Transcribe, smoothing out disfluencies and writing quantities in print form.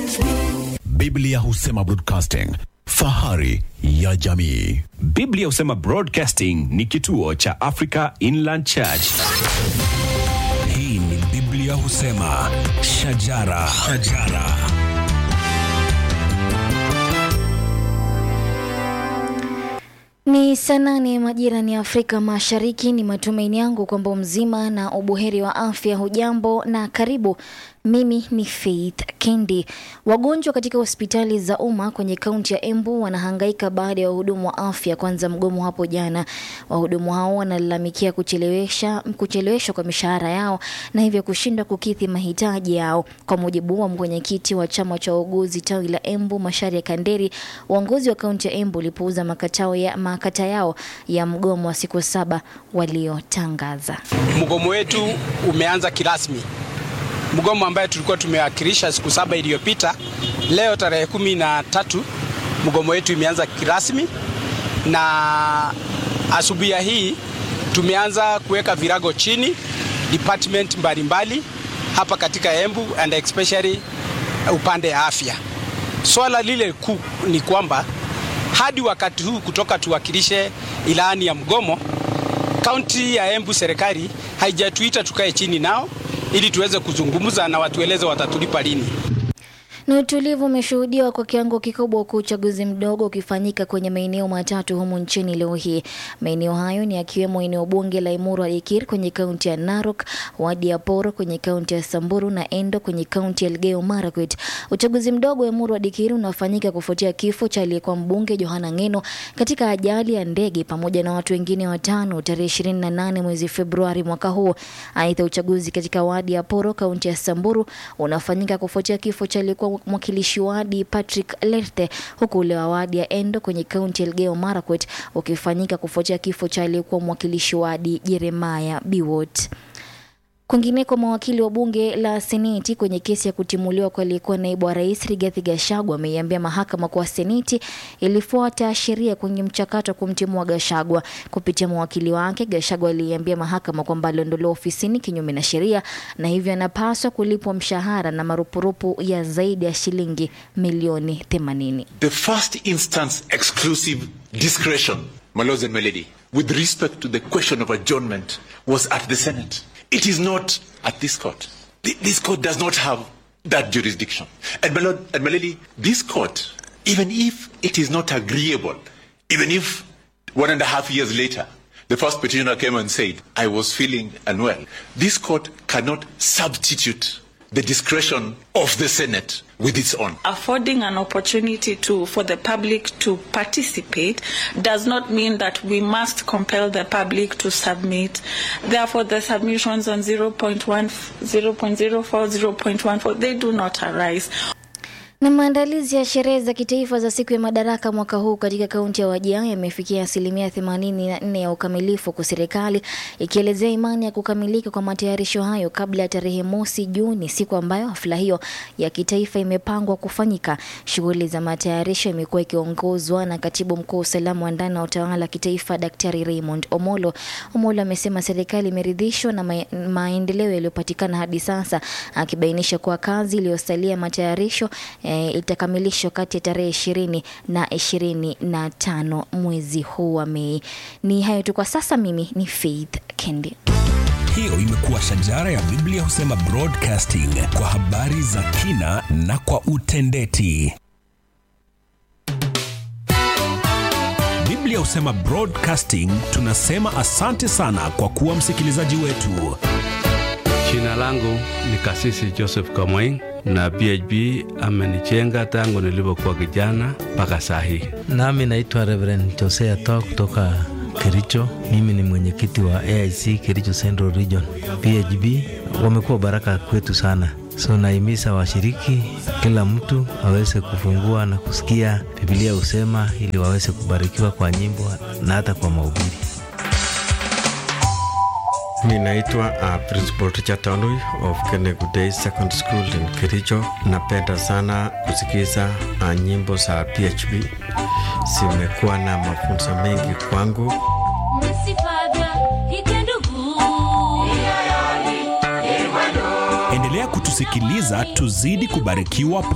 Biblia husema broadcasting, fahari ya jamii. Biblia husema Broadcasting ni kituo cha Africa Inland Church. Hii ni Biblia husema shajara. Ni saa 8 majira ni Afrika Mashariki. Ni matumaini yangu kwamba mzima na ubuheri wa afya. Hujambo na karibu. Mimi ni Faith Kendi. Wagonjwa katika hospitali za umma kwenye kaunti ya Embu wanahangaika baada ya wahudumu wa afya kuanza mgomo hapo jana. Wahudumu hao wanalalamikia kucheleweshwa kwa mishahara yao na hivyo kushindwa kukidhi mahitaji yao. Kwa mujibu wa mwenyekiti wa chama cha wauguzi tawi la Embu, Macharia Kanderi, uongozi wa kaunti ya Embu ulipouza makata yao ya mgomo wa siku 7 waliotangaza. Mgomo wetu umeanza kirasmi. Mgomo ambaye tulikuwa tumewakilisha siku 7 iliyopita, leo tarehe 13 mgomo wetu imeanza kirasmi, na asubuhi hii tumeanza kuweka virago chini department mbalimbali hapa katika Embu and especially upande ya afya. Swala lile kuu ni kwamba hadi wakati huu kutoka tuwakilishe ilani ya mgomo, kaunti ya Embu serikali haijatuita tukae chini nao ili tuweze kuzungumza na watueleze watatulipa lini. Na utulivu umeshuhudiwa kwa kiwango kikubwa huku uchaguzi mdogo ukifanyika kwenye maeneo matatu humu nchini leo hii. Maeneo hayo ni yakiwemo eneo bunge la Emuru Dikir kwenye kaunti ya Narok, wadi ya Poro kwenye kaunti ya Samburu na Endo kwenye kaunti ya Elgeyo Marakwet. Uchaguzi mdogo wa Emuru Dikir unafanyika kufuatia kifo cha aliyekuwa mbunge Johana Ngeno katika ajali ya ndege pamoja na watu wengine 5 tarehe 28 mwezi Februari mwaka huu. Aidha, uchaguzi katika wadi ya Poro kaunti ya Samburu unafanyika kufuatia kifo cha aliyekuwa mwakilishi wadi Patrick Lerte, huku ule wa wadi ya Endo kwenye kaunti ya Elgeyo Marakwet ukifanyika kufuatia kifo cha aliyekuwa mwakilishi wadi Jeremiah Biwott. Kwingineko, mawakili wa bunge la Seneti kwenye kesi ya kutimuliwa kwa aliyekuwa naibu wa rais Rigathi Gachagua ameiambia mahakama kwa Seneti ilifuata sheria kwenye mchakato wa kumtimua Gachagua. Kupitia mawakili wake, Gachagua aliambia mahakama kwamba aliondolewa ofisini kinyume na sheria na hivyo anapaswa kulipwa mshahara na marupurupu ya zaidi ya shilingi milioni 80. The first instance exclusive discretion, my lords and my lady, with respect to the question of adjournment was at the Senate. It is not at this court. This court does not have that jurisdiction. And my lord and my lady, this court, even if it is not agreeable, even if 1.5 years later, the first petitioner came and said, I was feeling unwell, this court cannot substitute the discretion of the Senate with its own. Affording an opportunity for the public to participate does not mean that we must compel the public to submit. Therefore, the submissions on 0.1, 0.04, 0.14, they do not arise. Na maandalizi ya sherehe za kitaifa za siku ya madaraka mwaka huu katika kaunti ya Wajir yamefikia 84% ya ukamilifu, kwa serikali ikielezea imani ya kukamilika kwa matayarisho hayo kabla ya tarehe 1 Juni, siku ambayo hafla hiyo ya kitaifa imepangwa kufanyika. Shughuli za matayarisho imekuwa ikiongozwa na Katibu Mkuu Usalama wa Ndani na Utawala Kitaifa Daktari Raymond Omolo. Omolo amesema serikali imeridhishwa na maendeleo yaliyopatikana hadi sasa, akibainisha kuwa kazi iliyosalia matayarisho itakamilishwa kati ya tarehe 20 na 25 mwezi huu wa Mei. Ni hayo tu kwa sasa. Mimi ni Faith Kendi. Hiyo imekuwa shajara ya Biblia husema Broadcasting, kwa habari za kina na kwa utendeti. Biblia husema Broadcasting, tunasema asante sana kwa kuwa msikilizaji wetu. Jina langu ni Kasisi Joseph Kamweng, na PHB amenichenga tangu nilipokuwa kijana mpaka saa hii. Nami naitwa Reverend Josea Toa kutoka Kericho. Mimi ni mwenyekiti wa AIC Kericho Central Region. PHB wamekuwa baraka kwetu sana. So naimiza washiriki, kila mtu aweze kufungua na kusikia Biblia husema, ili waweze kubarikiwa kwa nyimbo na hata kwa mahubiri. Ninaitwa Principal Richard Tanui of Kenegu Day Secondary School in Kericho. Napenda sana kusikiza nyimbo za PHB. Zimekuwa na mafunzo mengi kwangu. Endelea kutusikiliza, tuzidi kubarikiwa.